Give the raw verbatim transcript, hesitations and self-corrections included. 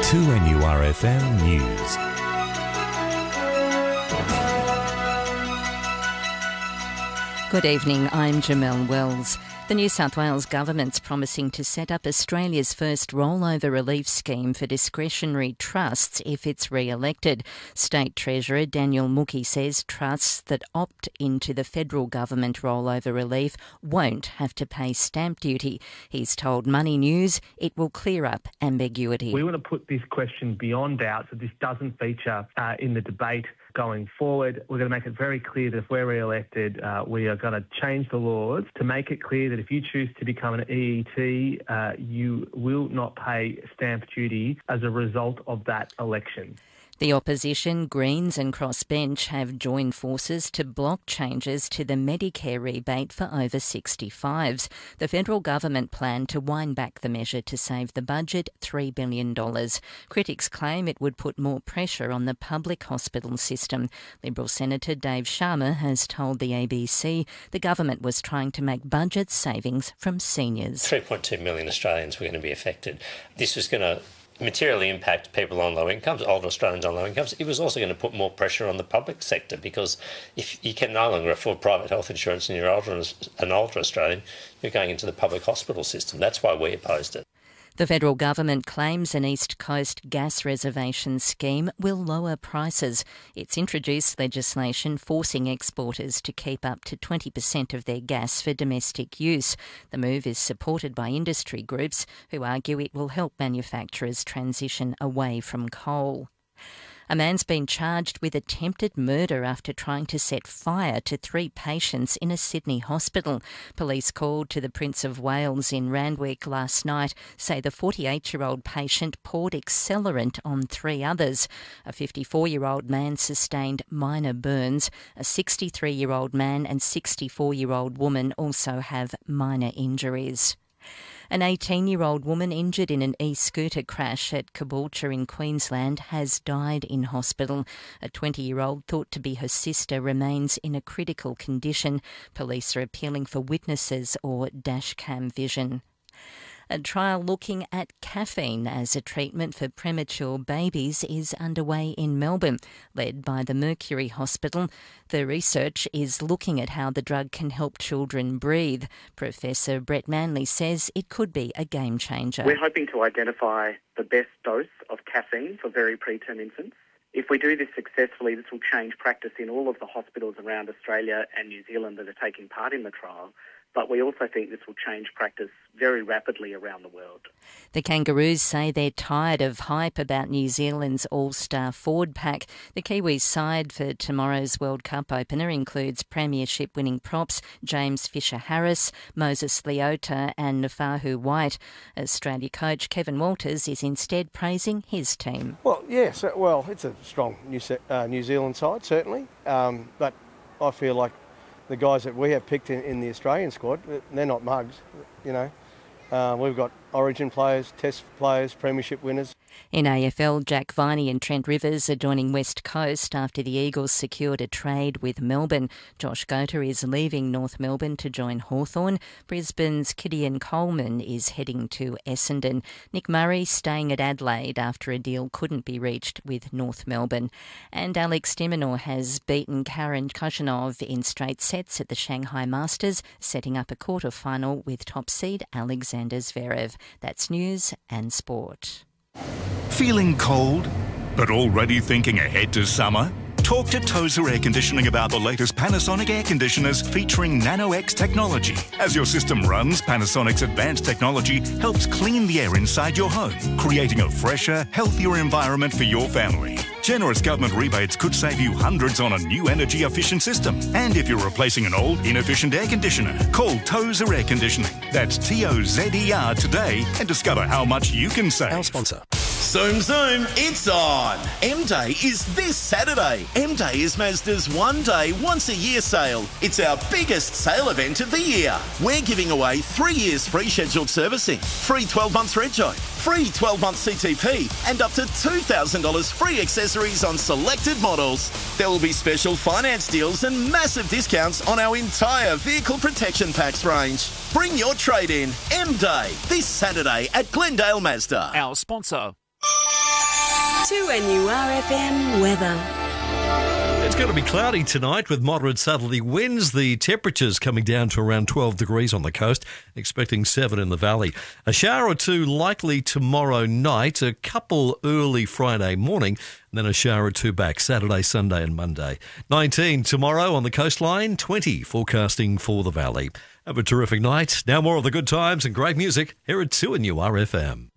two N U R F M News. Good evening, I'm Jamelle Wells. The New South Wales Government's promising to set up Australia's first rollover relief scheme for discretionary trusts if it's re-elected. State Treasurer Daniel Mookhey says trusts that opt into the federal government rollover relief won't have to pay stamp duty. He's told Money News it will clear up ambiguity. We want to put this question beyond doubt so this doesn't feature uh, in the debate going forward. We're going to make it very clear that if we're re-elected, uh, we are going to change the laws to make it clear that if you choose to become an E E T, uh, you will not pay stamp duty as a result of that election. The opposition, Greens and Crossbench have joined forces to block changes to the Medicare rebate for over sixty-fives. The federal government planned to wind back the measure to save the budget three billion dollars. Critics claim it would put more pressure on the public hospital system. Liberal Senator Dave Sharma has told the A B C the government was trying to make budget savings from seniors. three point two million Australians were going to be affected. This was going to materially impact people on low incomes, older Australians on low incomes. It was also going to put more pressure on the public sector because if you can no longer afford private health insurance and you're older, an older Australian, you're going into the public hospital system. That's why we opposed it. The federal government claims an East Coast gas reservation scheme will lower prices. It's introduced legislation forcing exporters to keep up to twenty percent of their gas for domestic use. The move is supported by industry groups who argue it will help manufacturers transition away from coal. A man's been charged with attempted murder after trying to set fire to three patients in a Sydney hospital. Police called to the Prince of Wales in Randwick last night say the forty-eight-year-old patient poured accelerant on three others. A fifty-four-year-old man sustained minor burns. A sixty-three-year-old man and sixty-four-year-old woman also have minor injuries. An eighteen-year-old woman injured in an e-scooter crash at Caboolture in Queensland has died in hospital. A twenty-year-old thought to be her sister remains in a critical condition. Police are appealing for witnesses or dashcam vision. A trial looking at caffeine as a treatment for premature babies is underway in Melbourne, led by the Mercury Hospital. The research is looking at how the drug can help children breathe. Professor Brett Manley says it could be a game changer. We're hoping to identify the best dose of caffeine for very preterm infants. If we do this successfully, this will change practice in all of the hospitals around Australia and New Zealand that are taking part in the trial. But we also think this will change practice very rapidly around the world. The Kangaroos say they're tired of hype about New Zealand's all-star forward pack. The Kiwis side for tomorrow's World Cup opener includes premiership-winning props James Fisher-Harris, Moses Leota and Nafahu White. Australia coach Kevin Walters is instead praising his team. Well, yes, well, it's a strong New, uh, New Zealand side, certainly. Um, but I feel like the guys that we have picked in, in the Australian squad, they're not mugs, you know. Uh, we've got Origin players, Test players, premiership winners. In A F L, Jack Viney and Trent Rivers are joining West Coast after the Eagles secured a trade with Melbourne. Josh Gota is leaving North Melbourne to join Hawthorn. Brisbane's Gideon Coleman is heading to Essendon. Nick Murray staying at Adelaide after a deal couldn't be reached with North Melbourne. And Alex de Minaur has beaten Karen Khachanov in straight sets at the Shanghai Masters, setting up a quarter-final with top seed Alexander Zverev. That's news and sport. Feeling cold, but already thinking ahead to summer? Talk to Tozer Air Conditioning about the latest Panasonic air conditioners featuring Nano-X technology. As your system runs, Panasonic's advanced technology helps clean the air inside your home, creating a fresher, healthier environment for your family. Generous government rebates could save you hundreds on a new energy-efficient system. And if you're replacing an old, inefficient air conditioner, call Tozer Air Conditioning. That's T O Z E R today and discover how much you can save. Our sponsor. Zoom Zoom, it's on! M-Day is this Saturday. M-Day is Mazda's one-day, once-a-year sale. It's our biggest sale event of the year. We're giving away three years free scheduled servicing, free twelve months rego, free twelve months C T P, and up to two thousand dollars free accessories on selected models. There will be special finance deals and massive discounts on our entire vehicle protection packs range. Bring your trade in. M-Day, this Saturday at Glendale Mazda. Our sponsor. two N U R F M weather. It's going to be cloudy tonight with moderate southerly winds. The temperatures coming down to around twelve degrees on the coast, expecting seven in the valley. A shower or two likely tomorrow night, a couple early Friday morning, and then a shower or two back Saturday, Sunday and Monday. nineteen tomorrow on the coastline, twenty forecasting for the valley. Have a terrific night. Now more of the good times and great music here at two N U R F M.